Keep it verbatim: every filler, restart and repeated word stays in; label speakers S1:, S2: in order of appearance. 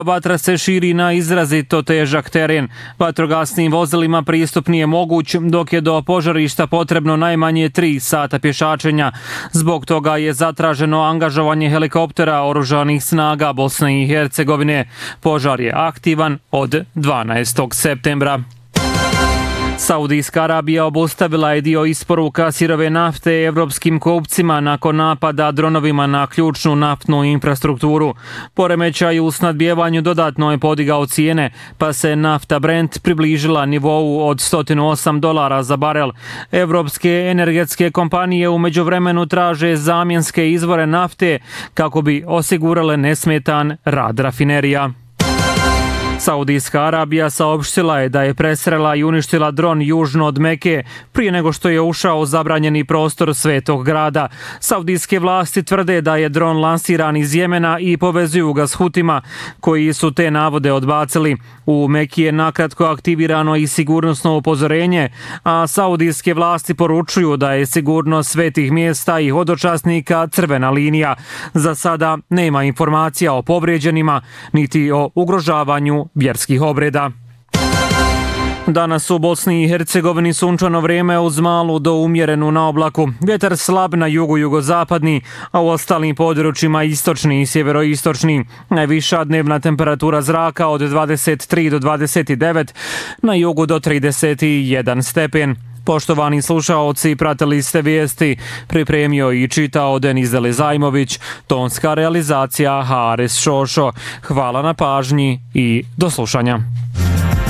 S1: Vatra se širi na izrazito težak teren. Vatrogasnim vozilima pristup nije moguć, dok je do požarišta potrebno najmanje tri sata pješačenja. Zbog toga je zatraženo angažovanje helikoptera oružanih snaga Bosne i Hercegovine. Požar je aktivan od dvanaestog septembra. Saudijska Arabija obustavila je dio isporuka sirove nafte evropskim kupcima nakon napada dronovima na ključnu naftnu infrastrukturu. Poremećaj u snadbijevanju dodatno je podigao cijene, pa se nafta Brent približila nivou od sto osam dolara za barel. Evropske energetske kompanije u međuvremenu traže zamjenske izvore nafte kako bi osigurale nesmetan rad rafinerija. Saudijska Arabija saopštila je da je presrela i uništila dron južno od Meke prije nego što je ušao u zabranjeni prostor Svetog grada. Saudijske vlasti tvrde da je dron lansiran iz Jemena i povezuju ga s Hutima, koji su te navode odbacili. U Meki je nakratko aktivirano i sigurnosno upozorenje, a saudijske vlasti poručuju da je sigurnost svetih mjesta i hodočasnika crvena linija. Za sada nema informacija o povrijeđenima, niti o ugrožavanju vjerskih obreda. Danas u Bosni i Hercegovini sunčano vrijeme uz malu do umjerenu na oblaku. Vjetar slab na jugu jugozapadni, a u ostalim područjima istočni i sjeveroistočni. Najviša dnevna temperatura zraka od dvadeset tri do dvadeset devet, na jugu do trideset jedan stepen. Poštovani slušaoci, pratili ste vijesti, pripremio i čitao Denis Delezajmović, tonska realizacija Haris Šošo. Hvala na pažnji i do slušanja.